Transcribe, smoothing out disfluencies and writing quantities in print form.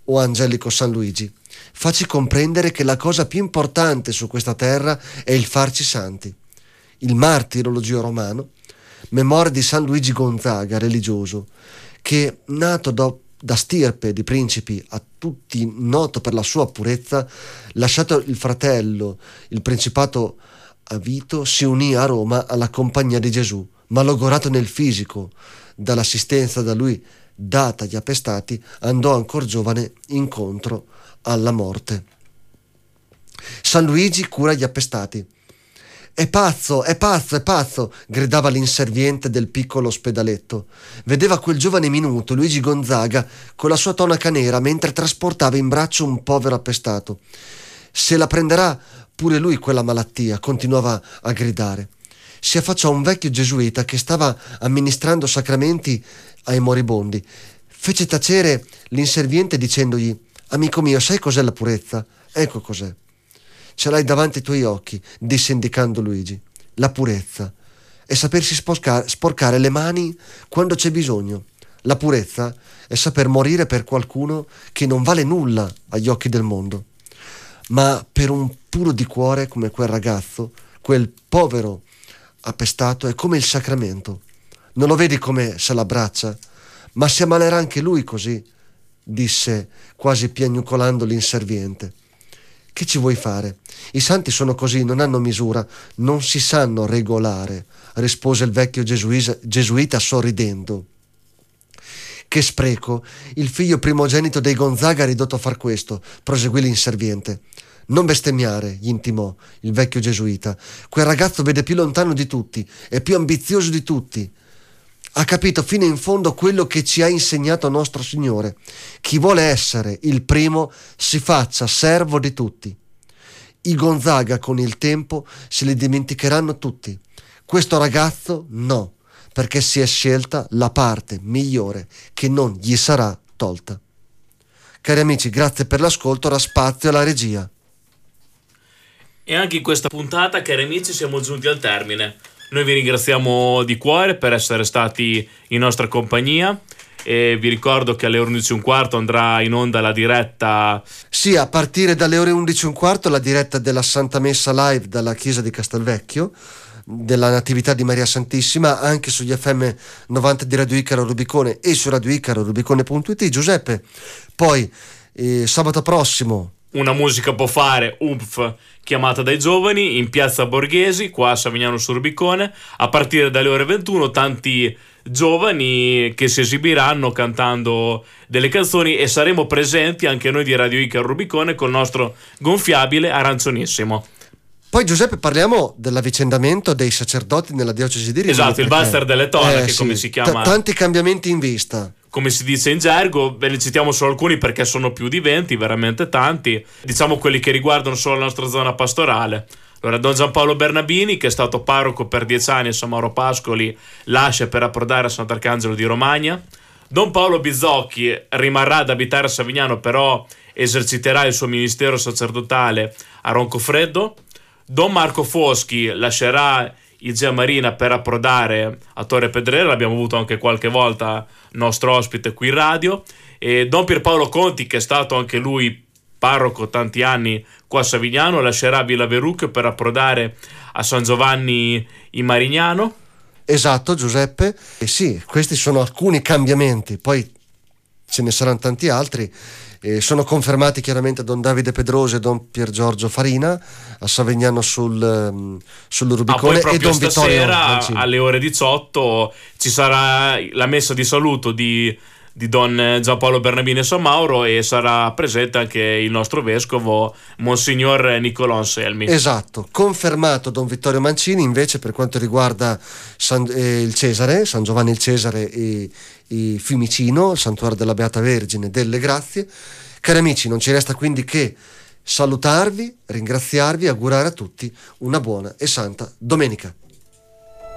o angelico San Luigi, facci comprendere che la cosa più importante su questa terra è il farci santi. Il martirologio romano, memoria di San Luigi Gonzaga, religioso, che nato da stirpe di principi a tutti noto per la sua purezza, lasciato il fratello, il principato a Vito, si unì a Roma alla Compagnia di Gesù, ma logorato nel fisico dall'assistenza da lui data agli appestati, andò ancor giovane incontro alla morte. San Luigi cura gli appestati. È pazzo, è pazzo, è pazzo, gridava l'inserviente del piccolo ospedaletto. Vedeva quel giovane minuto, Luigi Gonzaga, con la sua tonaca nera, mentre trasportava in braccio un povero appestato. Se la prenderà pure lui quella malattia, continuava a gridare. Si affacciò un vecchio gesuita che stava amministrando sacramenti ai moribondi. Fece tacere l'inserviente dicendogli: amico mio, sai cos'è la purezza? Ecco cos'è. Ce l'hai davanti ai tuoi occhi, disse indicando Luigi. La purezza è sapersi sporcare le mani quando c'è bisogno. La purezza è saper morire per qualcuno che non vale nulla agli occhi del mondo. Ma per un puro di cuore come quel ragazzo, quel povero appestato, è come il sacramento. Non lo vedi come se l'abbraccia? Ma si ammalerà anche lui così, disse quasi piagnucolando l'inserviente. Che ci vuoi fare? I santi sono così, non hanno misura, non si sanno regolare, rispose il vecchio gesuita sorridendo. Che spreco! Il figlio primogenito dei Gonzaga ha ridotto a far questo, proseguì l'inserviente. Non bestemmiare, gli intimò il vecchio gesuita. Quel ragazzo vede più lontano di tutti, è più ambizioso di tutti. Ha capito fino in fondo quello che ci ha insegnato nostro Signore. Chi vuole essere il primo si faccia servo di tutti. I Gonzaga con il tempo se li dimenticheranno tutti. Questo ragazzo no, perché si è scelta la parte migliore che non gli sarà tolta. Cari amici, grazie per l'ascolto, ora spazio alla regia. E anche in questa puntata, cari amici, siamo giunti al termine. Noi vi ringraziamo di cuore per essere stati in nostra compagnia e vi ricordo che alle ore 11:15 andrà in onda la diretta. Sì, a partire dalle ore 11:15 la diretta della Santa Messa live dalla chiesa di Castelvecchio, della Natività di Maria Santissima, anche sugli FM 90 di Radio Icaro Rubicone e su Radio Icaro Rubicone.it. Giuseppe, poi sabato prossimo Una musica può fare, UMF, chiamata dai giovani in piazza Borghesi, qua a Savignano sul Rubicone, a partire dalle ore 21 tanti giovani che si esibiranno cantando delle canzoni e saremo presenti anche noi di Radio Icaro Rubicone col nostro gonfiabile aranzonissimo. Poi Giuseppe parliamo dell'avvicendamento dei sacerdoti nella diocesi di Rimini. Esatto, il Valzer delle Tonache, come si chiama. Tanti cambiamenti in vista. Come si dice in gergo, ve ne citiamo solo alcuni perché sono più di 20, veramente tanti. Diciamo quelli che riguardano solo la nostra zona pastorale. Allora, Don Giampaolo Bernabini, che è stato parroco per 10 anni a San Mauro Pascoli, lascia per approdare a Sant'Arcangelo di Romagna. Don Paolo Bizocchi rimarrà ad abitare a Savignano, però eserciterà il suo ministero sacerdotale a Roncofreddo. Don Marco Foschi lascerà Igea Marina per approdare a Torre Pedrera, l'abbiamo avuto anche qualche volta nostro ospite qui in radio. E Don Pierpaolo Conti, che è stato anche lui parroco tanti anni qua a Savignano, lascerà Villa Verucchio per approdare a San Giovanni in Marignano. Esatto, Giuseppe. E sì, questi sono alcuni cambiamenti, poi ce ne saranno tanti altri. Sono confermati chiaramente Don Davide Pedroso e Don Pier Giorgio Farina a Savignano sul Rubicone, poi e Don Vittorio Mancini. Alle ore 18 ci sarà la messa di saluto di Don Giampaolo Bernabini a San Mauro e sarà presente anche il nostro vescovo Monsignor Niccolò Anselmi. Esatto, confermato Don Vittorio Mancini. Invece per quanto riguarda il Cesare, San Giovanni il Cesare e Fiumicino, il santuario della Beata Vergine delle Grazie. Cari amici, non ci resta quindi che salutarvi, ringraziarvi e augurare a tutti una buona e santa domenica.